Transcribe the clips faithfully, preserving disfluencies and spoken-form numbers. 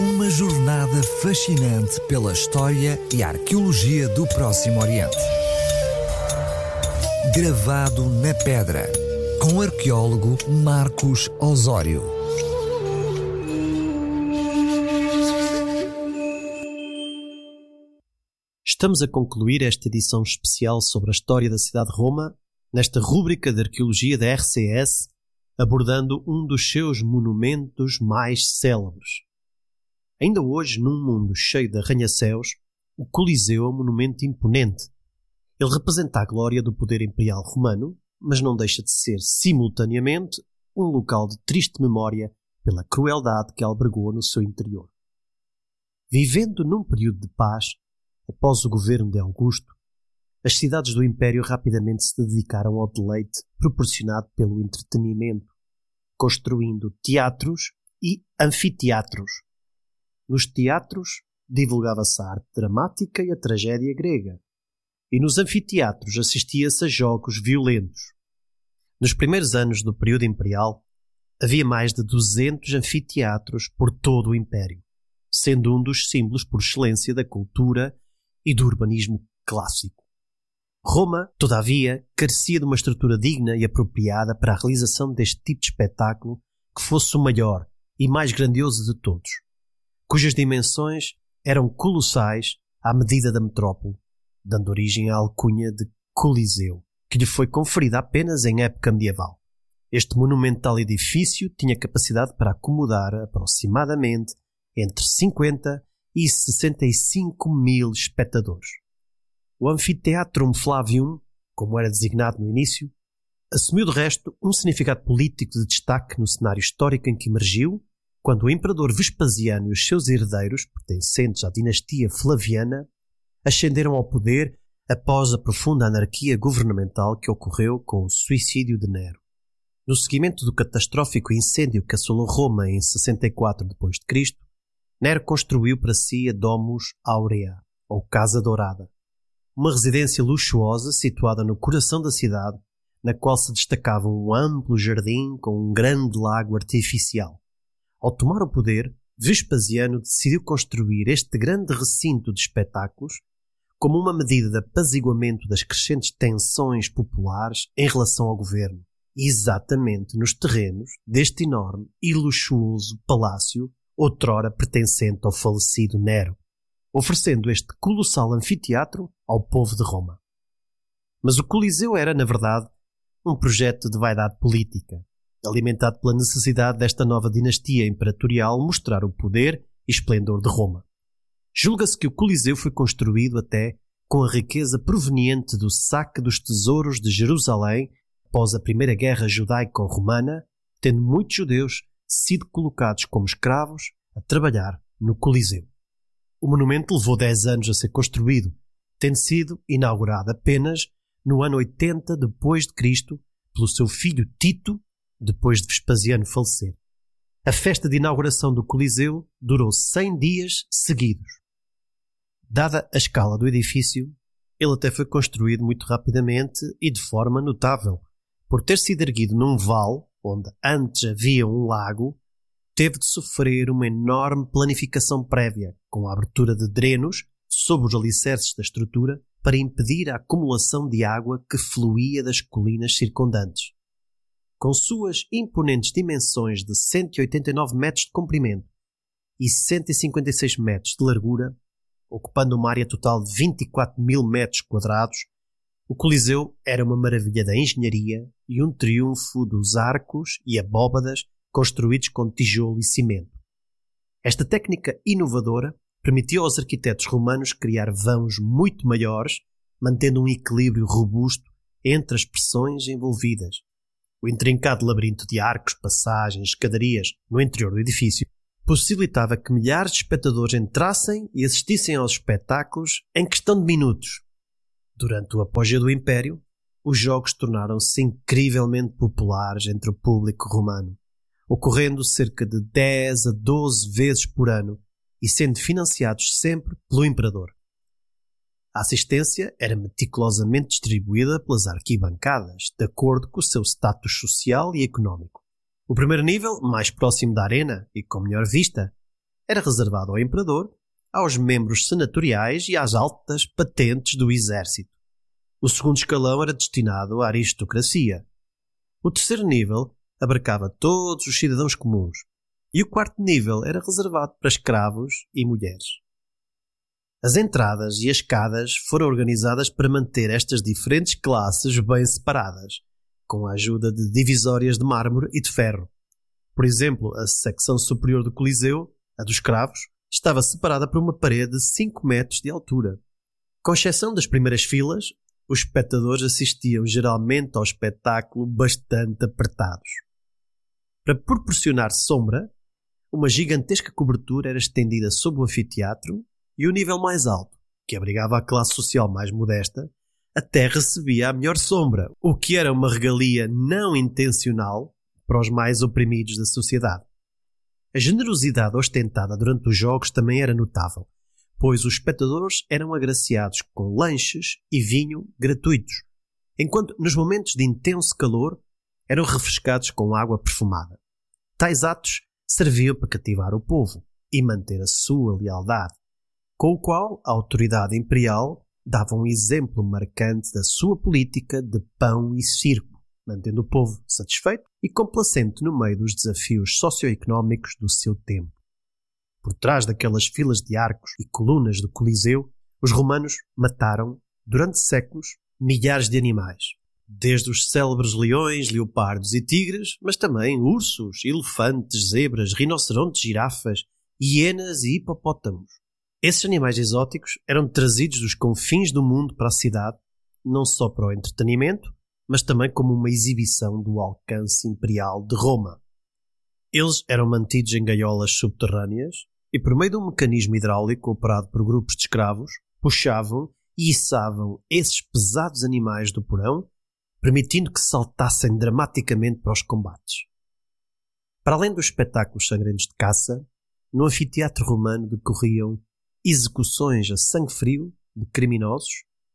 Uma jornada fascinante pela história e arqueologia do Próximo Oriente. Gravado na pedra, com o arqueólogo Marcos Osório. Estamos a concluir esta edição especial sobre a história da cidade de Roma, nesta rúbrica de arqueologia da R C S, abordando um dos seus monumentos mais célebres. Ainda hoje, num mundo cheio de arranha-céus, o Coliseu é um monumento imponente. Ele representa a glória do poder imperial romano, mas não deixa de ser, simultaneamente, um local de triste memória pela crueldade que albergou no seu interior. Vivendo num período de paz, após o governo de Augusto, as cidades do Império rapidamente se dedicaram ao deleite proporcionado pelo entretenimento, construindo teatros e anfiteatros. Nos teatros divulgava-se a arte dramática e a tragédia grega, e nos anfiteatros assistia-se a jogos violentos. Nos primeiros anos do período imperial, havia mais de duzentos anfiteatros por todo o Império, sendo um dos símbolos por excelência da cultura e do urbanismo clássico. Roma, todavia, carecia de uma estrutura digna e apropriada para a realização deste tipo de espetáculo que fosse o maior e mais grandioso de todos, cujas dimensões eram colossais à medida da metrópole, dando origem à alcunha de Coliseu, que lhe foi conferida apenas em época medieval. Este monumental edifício tinha capacidade para acomodar aproximadamente entre cinquenta e sessenta e cinco mil espectadores. O Amphitheatrum Flavium, como era designado no início, assumiu de resto um significado político de destaque no cenário histórico em que emergiu, quando o imperador Vespasiano e os seus herdeiros, pertencentes à dinastia Flaviana, ascenderam ao poder após a profunda anarquia governamental que ocorreu com o suicídio de Nero. No seguimento do catastrófico incêndio que assolou Roma em sessenta e quatro depois de Cristo, Nero construiu para si a Domus Aurea, ou Casa Dourada, uma residência luxuosa situada no coração da cidade, na qual se destacava um amplo jardim com um grande lago artificial. Ao tomar o poder, Vespasiano decidiu construir este grande recinto de espetáculos como uma medida de apaziguamento das crescentes tensões populares em relação ao governo, exatamente nos terrenos deste enorme e luxuoso palácio, outrora pertencente ao falecido Nero, oferecendo este colossal anfiteatro ao povo de Roma. Mas o Coliseu era, na verdade, um projeto de vaidade política, alimentado pela necessidade desta nova dinastia imperatorial mostrar o poder e esplendor de Roma. Julga-se que o Coliseu foi construído até com a riqueza proveniente do saque dos tesouros de Jerusalém após a Primeira Guerra Judaico-Romana, tendo muitos judeus sido colocados como escravos a trabalhar no Coliseu. O monumento levou dez anos a ser construído, tendo sido inaugurado apenas no ano oitenta depois de Cristo pelo seu filho Tito, depois de Vespasiano falecer. A festa de inauguração do Coliseu durou cem dias seguidos. Dada a escala do edifício, ele até foi construído muito rapidamente e de forma notável. Por ter sido erguido num vale, onde antes havia um lago, teve de sofrer uma enorme planificação prévia, com a abertura de drenos sob os alicerces da estrutura para impedir a acumulação de água que fluía das colinas circundantes. Com suas imponentes dimensões de cento e oitenta e nove metros de comprimento e cento e cinquenta e seis metros de largura, ocupando uma área total de vinte e quatro mil metros quadrados, o Coliseu era uma maravilha da engenharia e um triunfo dos arcos e abóbadas construídos com tijolo e cimento. Esta técnica inovadora permitiu aos arquitetos romanos criar vãos muito maiores, mantendo um equilíbrio robusto entre as pressões envolvidas. O intrincado labirinto de arcos, passagens, escadarias no interior do edifício possibilitava que milhares de espectadores entrassem e assistissem aos espetáculos em questão de minutos. Durante o apogeu do Império, os jogos tornaram-se incrivelmente populares entre o público romano, ocorrendo cerca de dez a doze vezes por ano e sendo financiados sempre pelo imperador. A assistência era meticulosamente distribuída pelas arquibancadas, de acordo com o seu status social e económico. O primeiro nível, mais próximo da arena e com melhor vista, era reservado ao imperador, aos membros senatoriais e às altas patentes do exército. O segundo escalão era destinado à aristocracia. O terceiro nível abarcava todos os cidadãos comuns. E o quarto nível era reservado para escravos e mulheres. As entradas e as escadas foram organizadas para manter estas diferentes classes bem separadas, com a ajuda de divisórias de mármore e de ferro. Por exemplo, a secção superior do Coliseu, a dos escravos, estava separada por uma parede de cinco metros de altura. Com exceção das primeiras filas, os espectadores assistiam geralmente ao espetáculo bastante apertados. Para proporcionar sombra, uma gigantesca cobertura era estendida sobre o anfiteatro e o nível mais alto, que abrigava a classe social mais modesta, até recebia a melhor sombra, o que era uma regalia não intencional para os mais oprimidos da sociedade. A generosidade ostentada durante os jogos também era notável, pois os espectadores eram agraciados com lanches e vinho gratuitos, enquanto nos momentos de intenso calor eram refrescados com água perfumada. Tais atos serviam para cativar o povo e manter a sua lealdade, com o qual a autoridade imperial dava um exemplo marcante da sua política de pão e circo, mantendo o povo satisfeito e complacente no meio dos desafios socioeconómicos do seu tempo. Por trás daquelas filas de arcos e colunas do Coliseu, os romanos mataram, durante séculos, milhares de animais, desde os célebres leões, leopardos e tigres, mas também ursos, elefantes, zebras, rinocerontes, girafas, hienas e hipopótamos. Esses animais exóticos eram trazidos dos confins do mundo para a cidade, não só para o entretenimento, mas também como uma exibição do alcance imperial de Roma. Eles eram mantidos em gaiolas subterrâneas e, por meio de um mecanismo hidráulico operado por grupos de escravos, puxavam e içavam esses pesados animais do porão, permitindo que saltassem dramaticamente para os combates. Para além dos espetáculos sangrentos de caça, no anfiteatro romano decorriam execuções a sangue frio de criminosos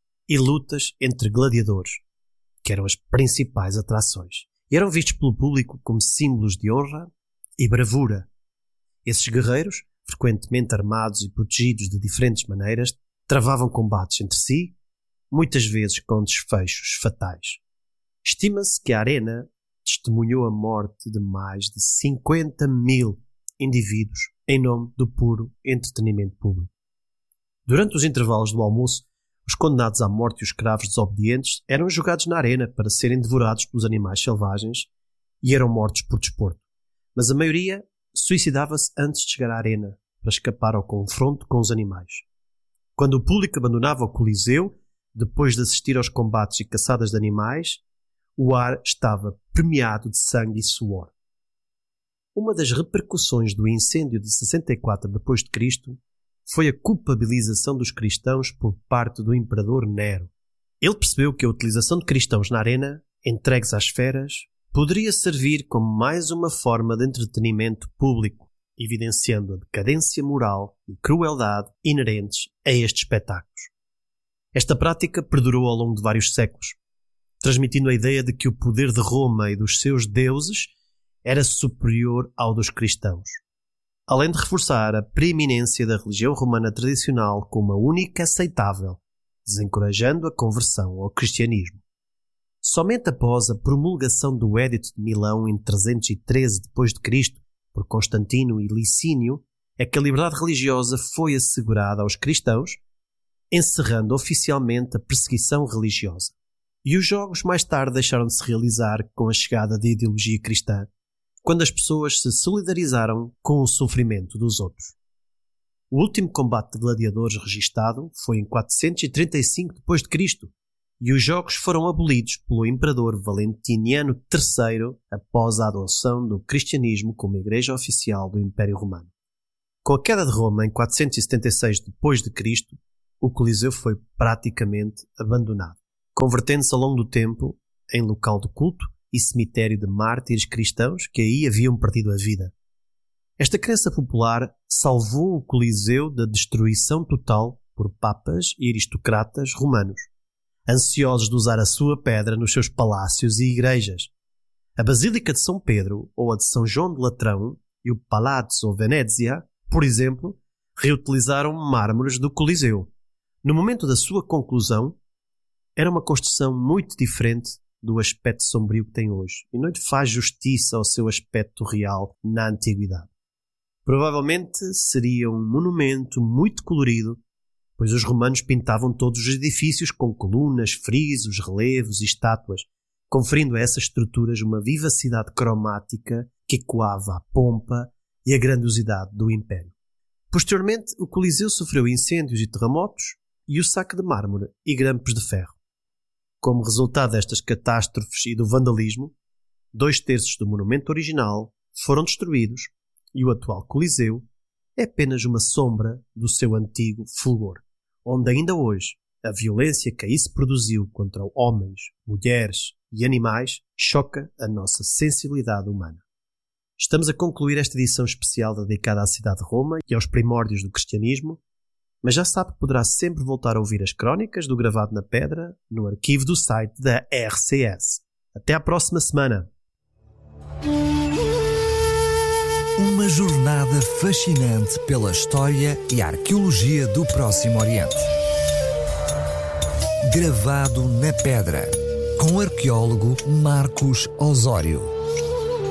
e lutas entre gladiadores, que eram as principais atrações, e eram vistos pelo público como símbolos de honra e bravura. Esses guerreiros, frequentemente armados e protegidos de diferentes maneiras, travavam combates entre si, muitas vezes com desfechos fatais. Estima-se que a arena testemunhou a morte de mais de cinquenta mil indivíduos em nome do puro entretenimento público. Durante os intervalos do almoço, os condenados à morte e os escravos desobedientes eram jogados na arena para serem devorados pelos animais selvagens e eram mortos por desporto. Mas a maioria suicidava-se antes de chegar à arena para escapar ao confronto com os animais. Quando o público abandonava o Coliseu, depois de assistir aos combates e caçadas de animais, o ar estava permeado de sangue e suor. Uma das repercussões do incêndio de sessenta e quatro depois de Cristo foi a culpabilização dos cristãos por parte do imperador Nero. Ele percebeu que a utilização de cristãos na arena, entregues às feras, poderia servir como mais uma forma de entretenimento público, evidenciando a decadência moral e crueldade inerentes a estes espetáculos. Esta prática perdurou ao longo de vários séculos, transmitindo a ideia de que o poder de Roma e dos seus deuses era superior ao dos cristãos, além de reforçar a preeminência da religião romana tradicional como a única aceitável, desencorajando a conversão ao cristianismo. Somente após a promulgação do Édito de Milão em trezentos e treze depois de Cristo por Constantino e Licínio é que a liberdade religiosa foi assegurada aos cristãos, encerrando oficialmente a perseguição religiosa. E os jogos mais tarde deixaram de se realizar com a chegada da ideologia cristã, quando as pessoas se solidarizaram com o sofrimento dos outros. O último combate de gladiadores registado foi em quatrocentos e trinta e cinco depois de Cristo, e os jogos foram abolidos pelo imperador Valentiniano terceiro após a adoção do cristianismo como igreja oficial do Império Romano. Com a queda de Roma em quatrocentos e setenta e seis depois de Cristo, o Coliseu foi praticamente abandonado, convertendo-se ao longo do tempo em local de culto e cemitério de mártires cristãos que aí haviam perdido a vida. Esta crença popular salvou o Coliseu da destruição total por papas e aristocratas romanos, ansiosos de usar a sua pedra nos seus palácios e igrejas. A Basílica de São Pedro ou a de São João de Latrão e o Palazzo Venezia Por exemplo, reutilizaram mármores do Coliseu. No momento da sua conclusão, era uma construção muito diferente do aspecto sombrio que tem hoje e não lhe faz justiça ao seu aspecto real na antiguidade. Provavelmente seria um monumento muito colorido, pois os romanos pintavam todos os edifícios com colunas, frisos, relevos e estátuas, conferindo a essas estruturas uma vivacidade cromática que ecoava a pompa e a grandiosidade do Império. Posteriormente, o Coliseu sofreu incêndios e terremotos e o saque de mármore e grampos de ferro. Como resultado destas catástrofes e do vandalismo, dois terços do monumento original foram destruídos e o atual Coliseu é apenas uma sombra do seu antigo fulgor, onde ainda hoje a violência que aí se produziu contra homens, mulheres e animais choca a nossa sensibilidade humana. Estamos a concluir esta edição especial dedicada à cidade de Roma e aos primórdios do cristianismo, mas já sabe que poderá sempre voltar a ouvir as crónicas do Gravado na Pedra no arquivo do site da R C S. Até à próxima semana! Uma jornada fascinante pela história e arqueologia do Próximo Oriente. Gravado na Pedra, com o arqueólogo Marcos Osório.